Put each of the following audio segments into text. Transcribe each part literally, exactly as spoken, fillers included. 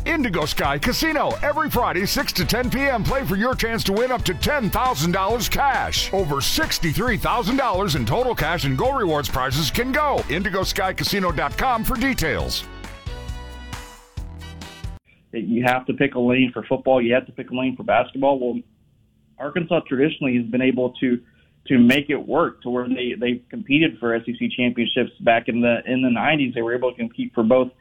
Indigo Sky Casino. Every Friday, six to ten p.m., play for your chance to win up to ten thousand dollars cash. Over sixty-three thousand dollars in total cash and Go Rewards prizes can go. indigo sky casino dot com for details. You have to pick a lane for football. You have to pick a lane for basketball. Well, Arkansas traditionally has been able to to make it work to where they they competed for S E C championships back in the in the nineties. They were able to compete for both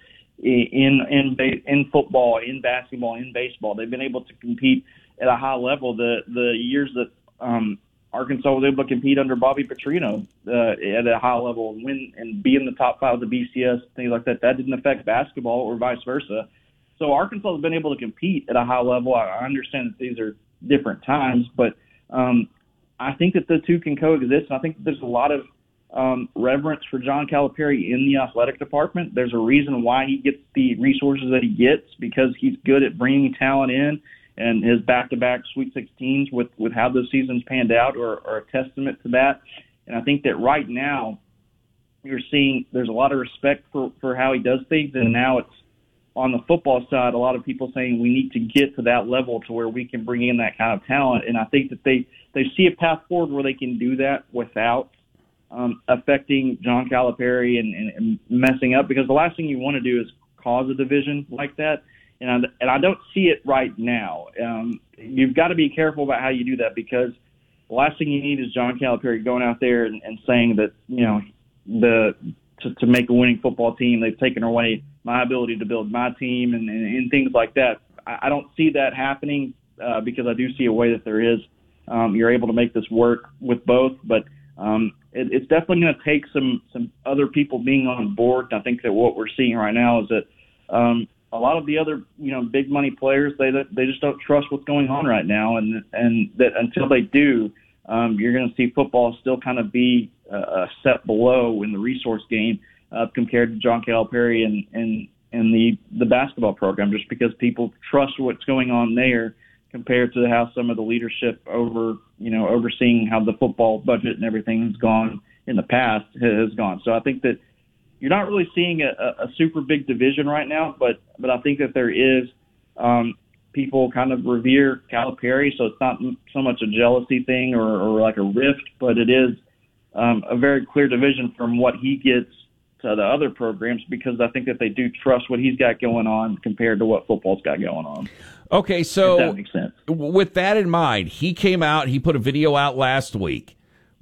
in in in football, in basketball, in baseball. They've been able to compete at a high level. The the years that um, Arkansas was able to compete under Bobby Petrino uh, at a high level and win and be in the top five of the B C S, things like that, that didn't affect basketball or vice versa. So Arkansas has been able to compete at a high level. I understand that these are different times, but um, I think that the two can coexist. And I think that there's a lot of um, reverence for John Calipari in the athletic department. There's a reason why he gets the resources that he gets, because he's good at bringing talent in, and his back-to-back Sweet sixteens with, with how those seasons panned out are, are a testament to that. And I think that right now you're seeing there's a lot of respect for, for how he does things, and now it's on the football side, a lot of people saying we need to get to that level to where we can bring in that kind of talent. And I think that they, they see a path forward where they can do that without um, affecting John Calipari and, and, and messing up, because the last thing you want to do is cause a division like that. And I, and I don't see it right now. Um, you've got to be careful about how you do that, because the last thing you need is John Calipari going out there and, and saying that, you know, the to, to make a winning football team, they've taken away my ability to build my team and, and, and things like that. I, I don't see that happening uh, because I do see a way that there is. Um, you're able to make this work with both, but um, it, it's definitely going to take some, some other people being on board. I think that what we're seeing right now is that um, a lot of the other, you know, big money players, they they just don't trust what's going on right now, and and that until they do, um, you're going to see football still kind of be uh, a step below in the resource game uh, compared to John Calipari and and and the the basketball program, just because people trust what's going on there compared to how some of the leadership over, you know, overseeing how the football budget and everything has gone in the past has gone. So I think that you're not really seeing a, a super big division right now, but but I think that there is um, people kind of revere Calipari, so it's not so much a jealousy thing or, or like a rift, but it is um, a very clear division from what he gets to the other programs, because I think that they do trust what he's got going on compared to what football's got going on. Okay, so if that makes sense. With that in mind, he came out, he put a video out last week,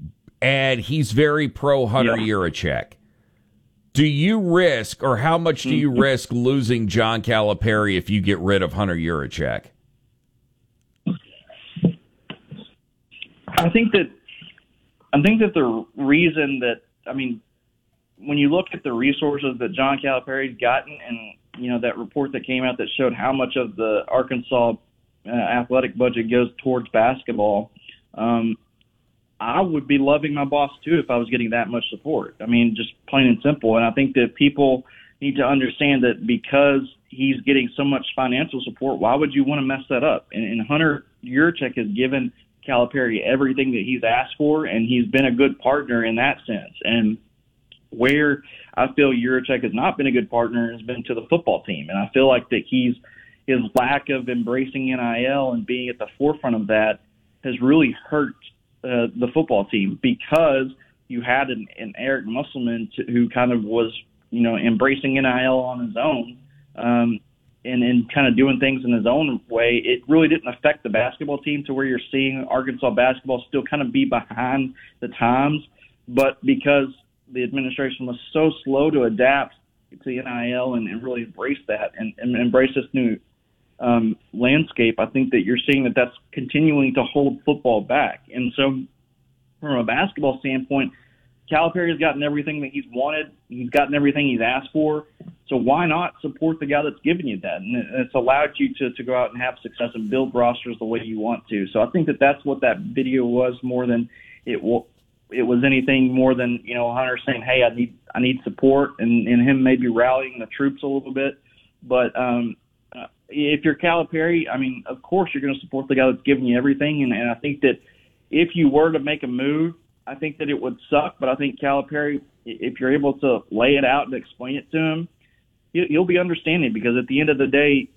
and he's very pro Hunter Yeah. Yurachek. Do you risk, or how much do you risk losing John Calipari if you get rid of Hunter Yurachek? I think that I think that the reason that I mean, when you look at the resources that John Calipari's gotten, and you know that report that came out that showed how much of the Arkansas uh, athletic budget goes towards basketball, um, I would be loving my boss too if I was getting that much support. I mean, just plain and simple. And I think that people need to understand that because he's getting so much financial support, why would you want to mess that up? And, and Hunter Yurachek has given Calipari everything that he's asked for, and he's been a good partner in that sense. And where I feel Yurachek has not been a good partner has been to the football team. And I feel like that he's his lack of embracing N I L and being at the forefront of that has really hurt Uh, the football team, because you had an, an Eric Musselman to, who kind of was, you know, embracing N I L on his own um, and, and kind of doing things in his own way. It really didn't affect the basketball team to where you're seeing Arkansas basketball still kind of be behind the times. But because the administration was so slow to adapt to N I L and, and really embrace that and, and embrace this new Um, landscape, I think that you're seeing that that's continuing to hold football back. And so from a basketball standpoint, Calipari has gotten everything that he's wanted. He's gotten everything he's asked for. So why not support the guy that's giving you that? And it's allowed you to, to go out and have success and build rosters the way you want to. So I think that that's what that video was, more than it will. It was anything more than, you know, Hunter saying, hey, I need I need support, and, and him maybe rallying the troops a little bit. But um, uh, if you're Calipari, I mean, of course you're going to support the guy that's giving you everything. And, and I think that if you were to make a move, I think that it would suck. But I think Calipari, if you're able to lay it out and explain it to him, he'll be understanding, because at the end of the day,